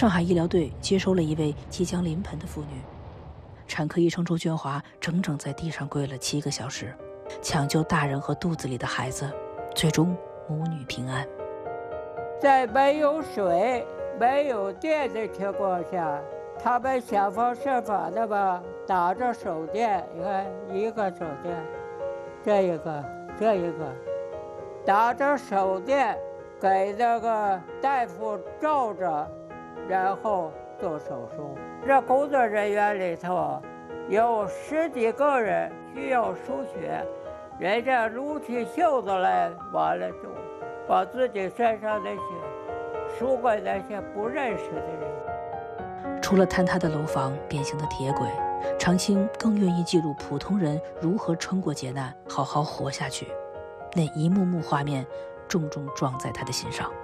上海医疗队接收了一位即将临盆的妇女。产科医生周娟华整整在地上跪了7个小时，抢救大人和肚子里的孩子，最终母女平安。 在没有水、没有电的情况下，他们想方设法的吧，打着手电，你看一个手电，这一个，打着手电给那个大夫照着，然后做手术。这工作人员里头有10几个人需要输血，人家撸起袖子来，完了就把自己身上那些输给那些不认识的人。 除了坍塌的楼房、变形的铁轨，常青更愿意记录普通人如何撑过劫难，好好活下去。那一幕幕画面重重撞在他的心上。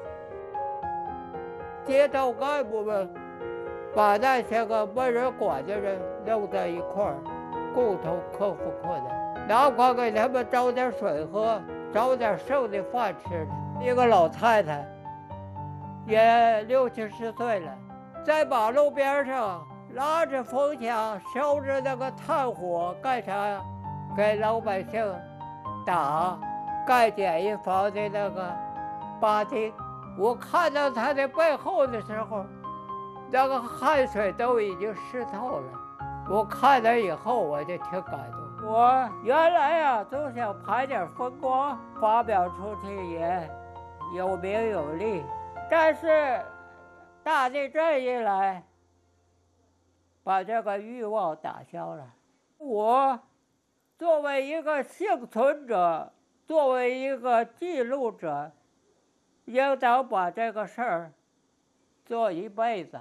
街道干部们把那些个没人管的人弄在一块儿，共同克服困难，哪怕给他们找点水喝，找点剩的饭吃。一个老太太也60、70岁了，在马路边上拉着风枪，烧着那个炭火，干啥呀？给老百姓打盖简易房的那个巴丁。我看到他的背后的时候，那个汗水都已经湿透了。我看了以后，我就挺感动。我原来呀，总想拍点风光，发表出去也有名有利，但是大地震一来，把这个欲望打消了。我作为一个幸存者，作为一个记录者，应当把这个事儿做一辈子，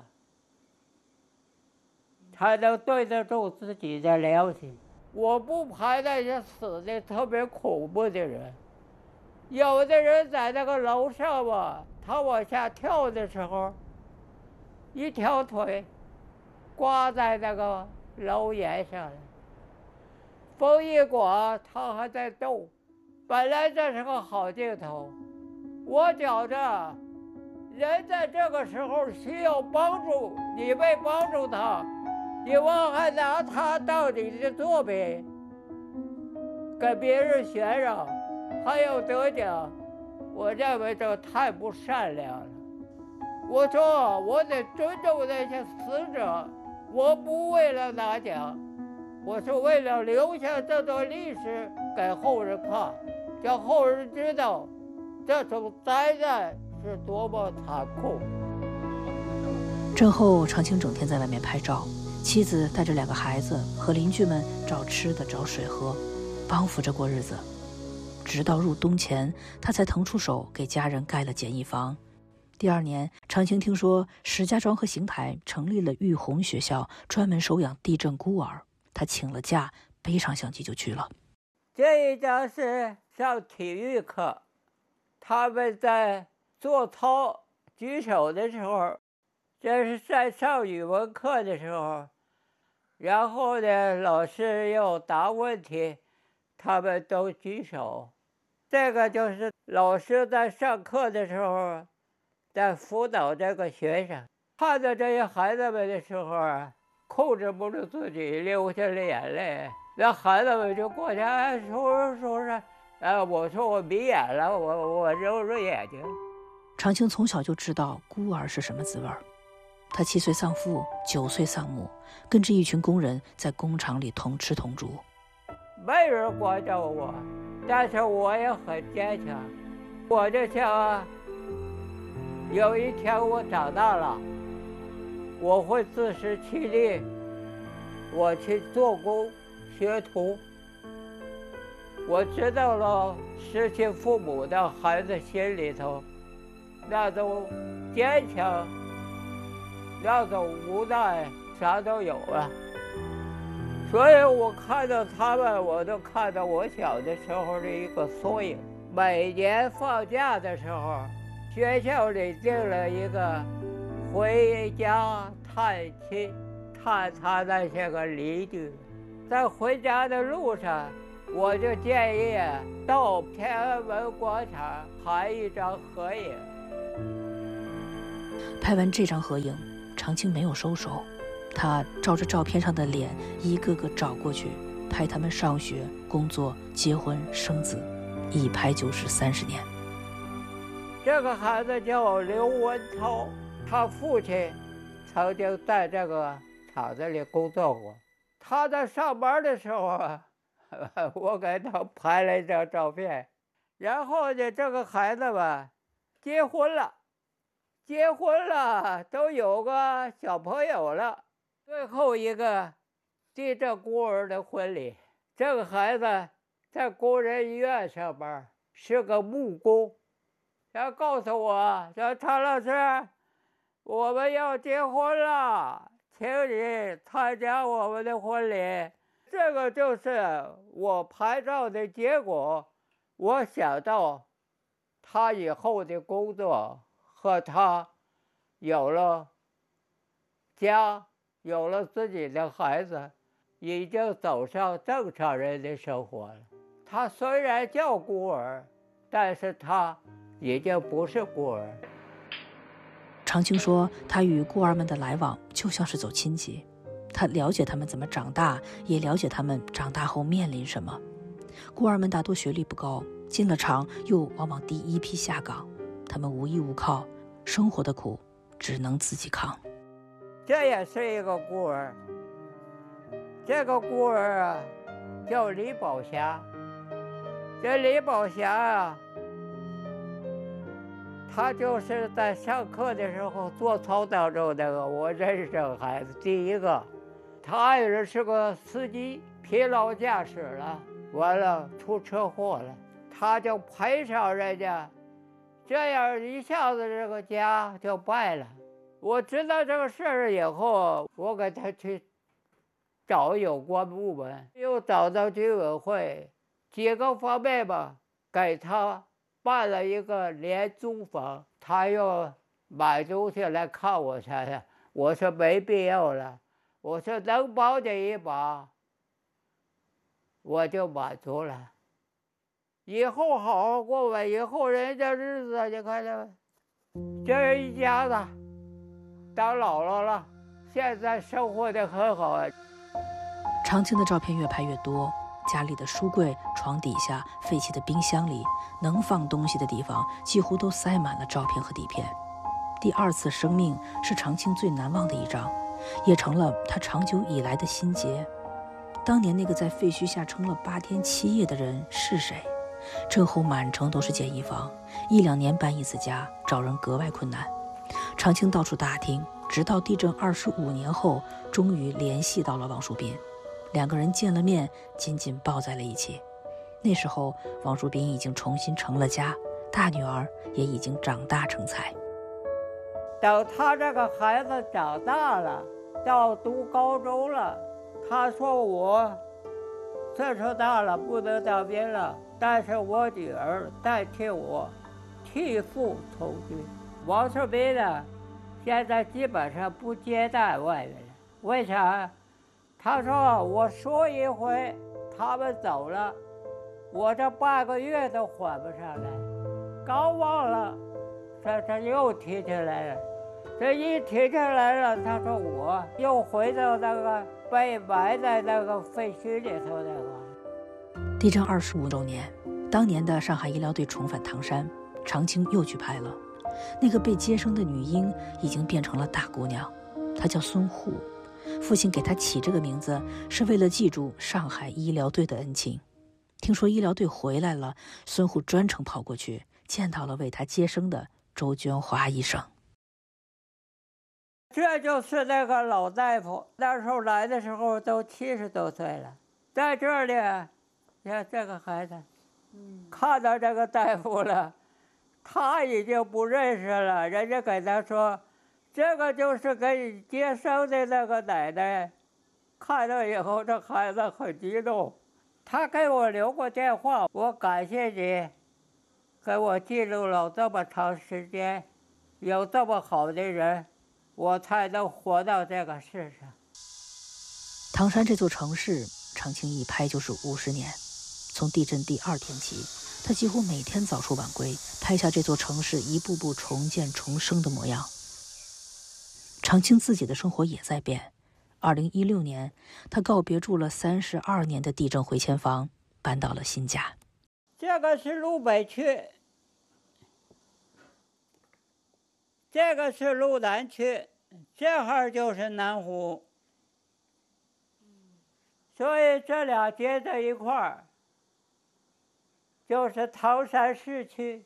才能对得住自己的良心。我不排那些死的特别恐怖的人，有的人在那个楼上吧，他往下跳的时候，一条腿挂在那个楼檐上了，风一刮，他还在动。本来这是个好镜头，我觉着人在这个时候需要帮助，你没帮助他，你往还拿他当你的作品跟别人炫耀，还有得奖，我认为这太不善良了。我说我得尊重那些死者，我不为了拿奖，我是为了留下这段历史给后人看，让后人知道这种灾难是多么残酷。 震后，常青整天在外面拍照，妻子带着2个孩子和邻居们找吃的找水喝，帮扶着过日子。直到入冬前，他才腾出手给家人盖了简易房。第2年，常青听说石家庄和邢台成立了育红学校，专门收养地震孤儿，他请了假，背上相机就去了。 这一张是上体育课，他们在做操举手的时候，这是在上语文课的时候，然后呢，老师要答问题，他们都举手。这个就是老师在上课的时候在辅导这个学生，看到这些孩子们的时候啊，控制不住自己流下了眼泪。那孩子们就过去，哎，叔，我说我迷眼了，我揉眼睛。 常青从小就知道孤儿是什么滋味。他7岁丧父，9岁丧母，跟着一群工人在工厂里同吃同住。 没人关照我，但是我也很坚强。我就想，有一天我长大了，我会自食其力，我去做工学徒。我知道了失去父母的孩子心里头那种坚强，那种无奈，啥都有了。所以我看到他们，我都看到我小的时候的一个缩影。每年放假的时候，学校里定了一个回家探亲，探他那些个邻居。在回家的路上，我就建议到天安门广场拍一张合影。 拍完这张合影，长青没有收手，他照着照片上的脸一个个找过去，拍他们上学、工作、结婚、生子，一拍就是30年。 这个孩子叫刘文涛，他父亲曾经在这个厂子里工作过。他在上班的时候啊，我给他拍了一张照片。然后呢，这个孩子吧，结婚了，都有个小朋友了。最后一个地震孤儿的婚礼，这个孩子在工人医院上班，是个木工。他告诉我说：“常老师，我们要结婚了，请你参加我们的婚礼。”这个就是我拍照的结果。我想到他以后的工作和他有了家，有了自己的孩子，已经走上正常人的生活了。他虽然叫孤儿，但是他已经不是孤儿。 长青说，他与孤儿们的来往就像是走亲戚，他了解他们怎么长大，也了解他们长大后面临什么。孤儿们大多学历不高，进了厂又往往第一批下岗，他们无依无靠，生活的苦只能自己扛。 这也是一个孤儿，这个孤儿啊，叫李宝霞。这李宝霞啊，他就是在上课的时候做操当中那个我认识这个孩子第一个。他爱人是个司机，疲劳驾驶了，完了出车祸了，他就赔偿人家，这样一下子这个家就败了。我知道这个事儿以后，我给他去找有关部门，又找到居委会，几个方面吧，给他办了一个廉租房。他又买东西来看我才的，我说没必要了，我说能帮你一把，我就满足了。以后好好过吧，以后人家日子你看见没？这人一家子当姥姥了，现在生活得很好啊。 长青的照片越拍越多，家里的书柜、床底下、废弃的冰箱里，能放东西的地方几乎都塞满了照片和底片。第2次生命是长青最难忘的一张，也成了他长久以来的心结。当年那个在废墟下撑了8天7夜的人是谁？震后满城都是简易房，1-2年搬一次家，找人格外困难。长青到处打听，直到地震25年后，终于联系到了王树斌。2个人见了面，紧紧抱在了一起。那时候，王树斌已经重新成了家，大女儿也已经长大成才。 等他这个孩子长大了，到读高中了，他说我岁数大了，不能当兵了，但是我女儿代替我替父从军。王树斌呢，现在基本上不接待外人了。为啥？他说我说一回，他们走了，我这半个月都缓不上来。刚忘了，这又提起来了。这一提起来了，他说我又回到那个被埋在那个废墟里头那个。 地震25周年，当年的上海医疗队重返唐山，长青又去拍了。那个被接生的女婴已经变成了大姑娘，她叫孙护。父亲给她起这个名字是为了记住上海医疗队的恩情。听说医疗队回来了，孙护专程跑过去见到了为她接生的周娟华医生。 这就是那个老大夫，那时候来的时候都70多岁了，在这里，像这个孩子，看到这个大夫了，他已经不认识了。人家给他说，这个就是给你接生的那个奶奶。看到以后，这孩子很激动，他给我留过电话，我感谢你，给我记录了这么长时间，有这么好的人，我才能活到这个世上。 唐山这座城市，长青一拍就是50年。从地震第2天起，他几乎每天早出晚归，拍下这座城市一步步重建重生的模样。 长青自己的生活也在变。2016年，他告别住了32年的地震回迁房，搬到了新家。 这个是路北区，这个是路南区，这块就是南湖，所以这俩接在一块儿，就是桃山市区。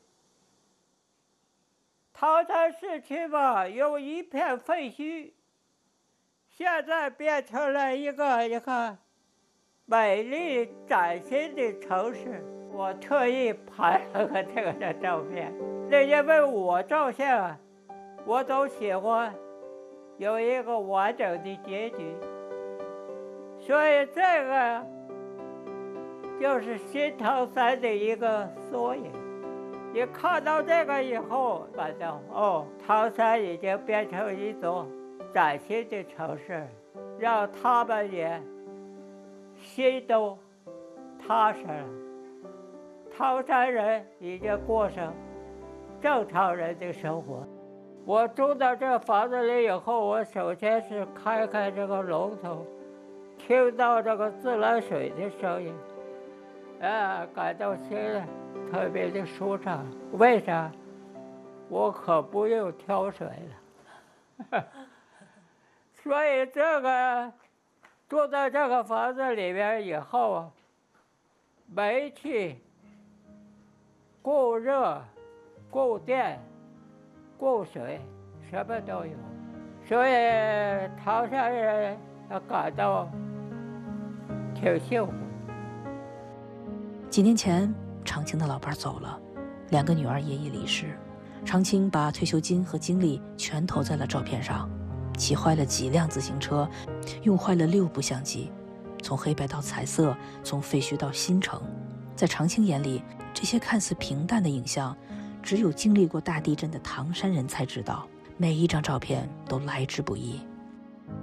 桃山市区吧，有一片废墟，现在变成了一个美丽崭新的城市。我特意拍了个这个的照片，那因为我照相，我都喜欢有一个完整的结局，所以这个就是新桃山的一个缩影。你看到这个以后，感到桃山已经变成一座崭新的城市，让他们也心都踏实了。桃山人已经过上正常人的生活。我住到这房子里以后，我首先是开这个龙头，听到这个自来水的声音，感到心里特别的舒畅。为啥？我可不用挑水了。所以这个住在这个房子里边以后，煤气、供热、供电、供水，什么都有。所以桃山人感到挺幸福。 几年前，长青的老伴走了，2个女儿也已离世。长青把退休金和精力全投在了照片上，骑坏了几辆自行车，用坏了6部相机，从黑白到彩色，从废墟到新城。在长青眼里，这些看似平淡的影像，只有经历过大地震的唐山人才知道，每一张照片都来之不易。